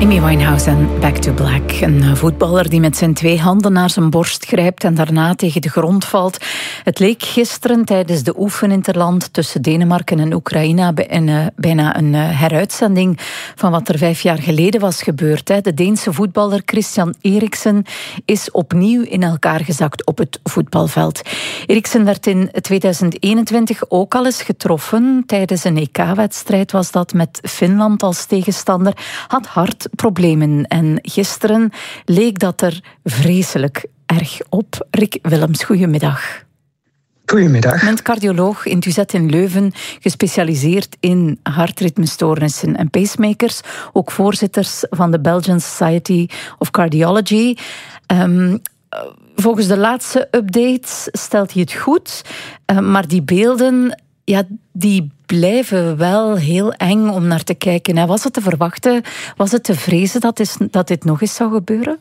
Amy Winehouse en Back to Black. Een voetballer die met zijn 2 handen naar zijn borst grijpt en daarna tegen de grond valt. Het leek gisteren tijdens de oefeninterland tussen Denemarken en Oekraïne bijna een heruitzending van wat er 5 jaar geleden was gebeurd. De Deense voetballer Christian Eriksen is opnieuw in elkaar gezakt op het voetbalveld. Eriksen werd in 2021 ook al eens getroffen. Tijdens een EK-wedstrijd was dat met Finland als tegenstander. Had hartproblemen en gisteren leek dat er vreselijk erg op. Rick Willems, goedemiddag. Goedemiddag. Je bent cardioloog in het UZ in Leuven, gespecialiseerd in hartritmestoornissen en pacemakers. Ook voorzitters van de Belgian Society of Cardiology. Volgens de laatste updates stelt hij het goed, maar die beelden, die blijven wel heel eng om naar te kijken. Was het te verwachten, was het te vrezen dat dit nog eens zou gebeuren?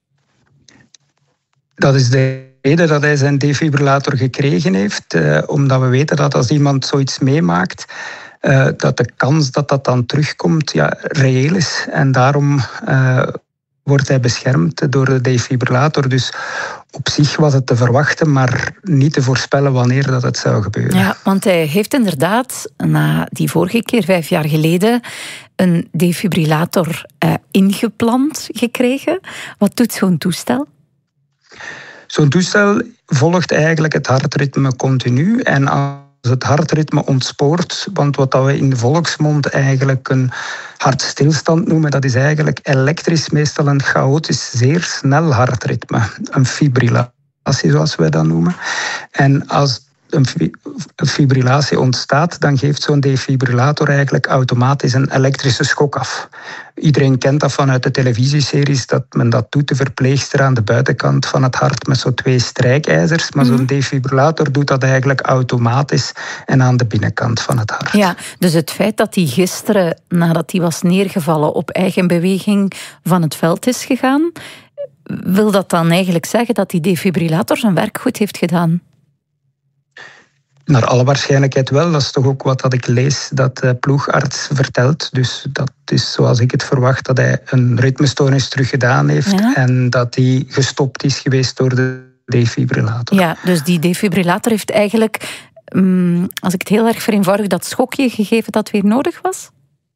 Dat is de reden dat hij zijn defibrillator gekregen heeft. Omdat we weten dat als iemand zoiets meemaakt, dat de kans dat dat dan terugkomt reëel is. En daarom wordt hij beschermd door de defibrillator. Dus op zich was het te verwachten, maar niet te voorspellen wanneer dat het zou gebeuren. Ja, want hij heeft inderdaad, na die vorige keer 5 jaar geleden, een defibrillator ingeplant gekregen. Wat doet zo'n toestel? Zo'n toestel volgt eigenlijk het hartritme continu. En als het hartritme ontspoort, want wat we in de volksmond eigenlijk een hartstilstand noemen, dat is eigenlijk elektrisch meestal een chaotisch, zeer snel hartritme. Een fibrillatie, zoals wij dat noemen. En als een fibrillatie ontstaat, dan geeft zo'n defibrillator eigenlijk automatisch een elektrische schok af. Iedereen kent dat vanuit de televisieseries, dat men dat doet, de verpleegster aan de buitenkant van het hart met zo 2 strijkijzers. Maar zo'n defibrillator doet dat eigenlijk automatisch en aan de binnenkant van het hart. Ja, dus het feit dat hij gisteren, nadat hij was neergevallen, op eigen beweging van het veld is gegaan, wil dat dan eigenlijk zeggen dat die defibrillator zijn werk goed heeft gedaan? Naar alle waarschijnlijkheid wel. Dat is toch ook wat dat ik lees dat de ploegarts vertelt. Dus dat is zoals ik het verwacht, dat hij een ritmestoornis teruggedaan heeft en dat hij gestopt is geweest door de defibrillator. Ja, dus die defibrillator heeft eigenlijk, als ik het heel erg vereenvoudig, dat schokje gegeven dat weer nodig was?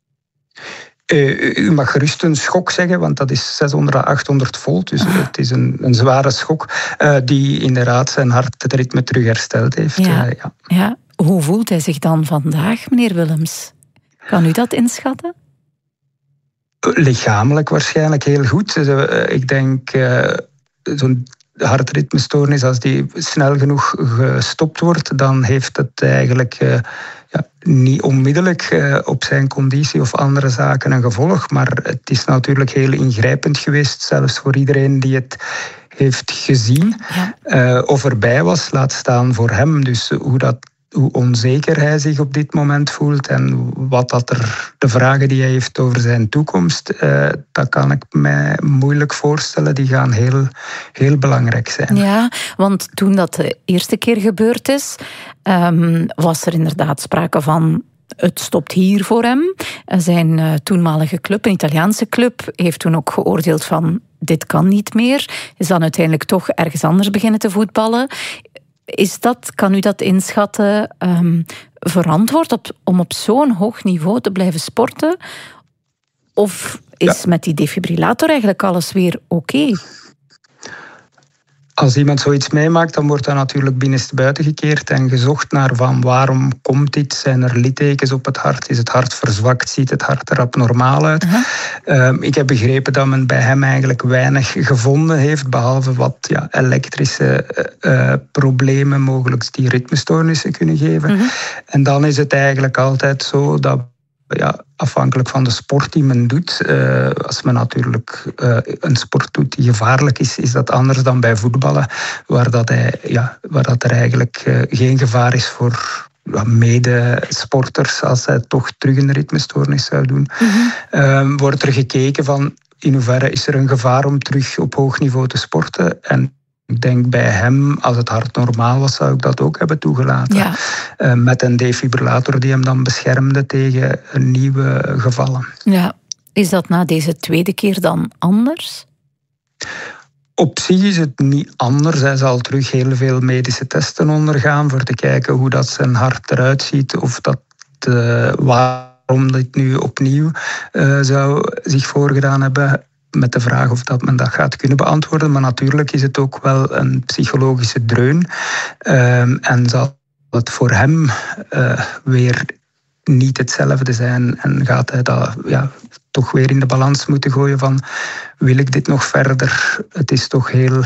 U mag gerust een schok zeggen, want dat is 600 à 800 volt. Dus het is een zware schok die inderdaad zijn hart het ritme terug hersteld heeft. Ja. Hoe voelt hij zich dan vandaag, meneer Willems? Kan u dat inschatten? Lichamelijk waarschijnlijk heel goed. Ik denk zo'n hartritmestoornis, als die snel genoeg gestopt wordt, dan heeft het eigenlijk niet onmiddellijk op zijn conditie of andere zaken een gevolg. Maar het is natuurlijk heel ingrijpend geweest, zelfs voor iedereen die het heeft gezien. Of erbij was, laat staan voor hem. Dus hoe onzeker hij zich op dit moment voelt en de vragen die hij heeft over zijn toekomst, dat kan ik mij moeilijk voorstellen. Die gaan heel, heel belangrijk zijn. Ja, want toen dat de eerste keer gebeurd is, was er inderdaad sprake van het stopt hier voor hem. Zijn toenmalige club, een Italiaanse club, heeft toen ook geoordeeld van dit kan niet meer. Is dan uiteindelijk toch ergens anders beginnen te voetballen. Kan u dat inschatten, verantwoord om op zo'n hoog niveau te blijven sporten? Of is met die defibrillator eigenlijk alles weer oké? Als iemand zoiets meemaakt, dan wordt dat natuurlijk binnenstebuiten gekeerd en gezocht naar van waarom komt dit? Zijn er littekens op het hart? Is het hart verzwakt? Ziet het hart er abnormaal uit? Ik heb begrepen dat men bij hem eigenlijk weinig gevonden heeft, behalve wat elektrische problemen mogelijk die ritmestoornissen kunnen geven. En dan is het eigenlijk altijd zo dat afhankelijk van de sport die men doet. Als men natuurlijk een sport doet die gevaarlijk is, is dat anders dan bij voetballen, waar dat er eigenlijk geen gevaar is voor medesporters als zij toch terug een ritmestoornis zou doen. Wordt er gekeken van in hoeverre is er een gevaar om terug op hoog niveau te sporten. En ik denk bij hem, als het hart normaal was, zou ik dat ook hebben toegelaten. Met een defibrillator die hem dan beschermde tegen nieuwe gevallen. Ja. Is dat na deze tweede keer dan anders? Op zich is het niet anders. Hij zal terug heel veel medische testen ondergaan voor te kijken hoe dat zijn hart eruit ziet of dat waarom dit nu opnieuw zou zich voorgedaan hebben, met de vraag of dat men dat gaat kunnen beantwoorden. Maar natuurlijk is het ook wel een psychologische dreun. En zal het voor hem weer niet hetzelfde zijn. En gaat hij dat toch weer in de balans moeten gooien van, wil ik dit nog verder? Het is toch een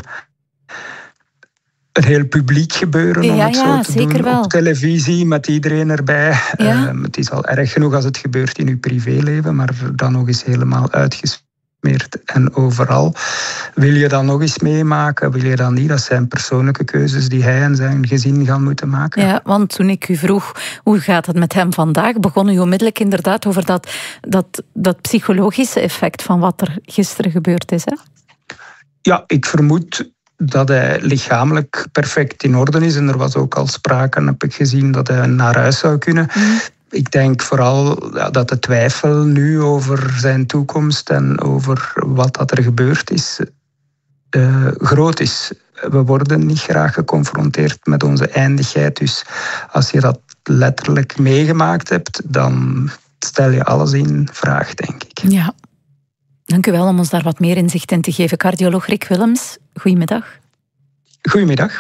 heel publiek gebeuren om het zo te doen wel. Op televisie met iedereen erbij. Ja. Het is al erg genoeg als het gebeurt in uw privéleven, maar dan nog eens helemaal uitgesmeerd en overal. Wil je dat nog eens meemaken? Wil je dat niet? Dat zijn persoonlijke keuzes die hij en zijn gezin gaan moeten maken. Ja, want toen ik u vroeg, hoe gaat het met hem vandaag, begon u onmiddellijk inderdaad over dat psychologische effect van wat er gisteren gebeurd is, hè? Ja, ik vermoed dat hij lichamelijk perfect in orde is. En er was ook al sprake, heb ik gezien, dat hij naar huis zou kunnen. Ik denk vooral dat de twijfel nu over zijn toekomst en over wat dat er gebeurd is, groot is. We worden niet graag geconfronteerd met onze eindigheid. Dus als je dat letterlijk meegemaakt hebt, dan stel je alles in vraag, denk ik. Ja. Dank u wel om ons daar wat meer inzicht in te geven. Cardioloog Rick Willems, goedemiddag. Goedemiddag.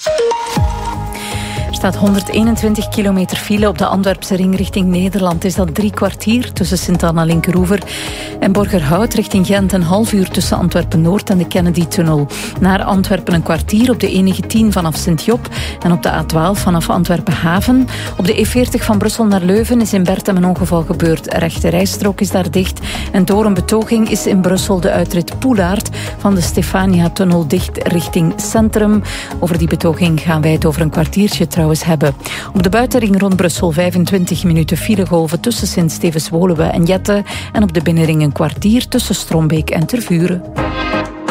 Er staat 121 kilometer file op de Antwerpse ring richting Nederland. Is dat 3 kwartier tussen Sint-Anna-Linkeroever en Borgerhout richting Gent. Een half uur tussen Antwerpen-Noord en de Kennedy-tunnel. Naar Antwerpen een kwartier op de E19 vanaf Sint-Job en op de A12 vanaf Antwerpen-Haven. Op de E40 van Brussel naar Leuven is in Bertem een ongeval gebeurd. Rechte rijstrook is daar dicht. En door een betoging is in Brussel de uitrit Poelaert van de Stefania-tunnel dicht richting Centrum. Over die betoging gaan wij het over een kwartiertje trouwens hebben. Op de buitenring rond Brussel 25 minuten filegolven tussen Sint-Stevens-Woluwe en Jette en op de binnenring een kwartier tussen Strombeek en Tervuren.